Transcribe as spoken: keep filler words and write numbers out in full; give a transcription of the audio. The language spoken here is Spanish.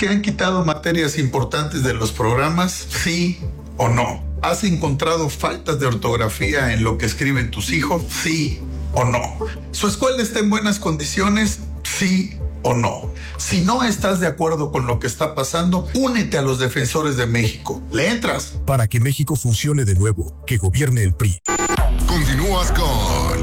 que han quitado materias importantes de los programas? ¿Sí o no? ¿Has encontrado faltas de ortografía en lo que escriben tus hijos? ¿Sí o no? ¿Su escuela está en buenas condiciones? ¿Sí o no? Si no estás de acuerdo con lo que está pasando, únete a los Defensores de México. ¿Le entras? Para que México funcione de nuevo, que gobierne el P R I. Continúas con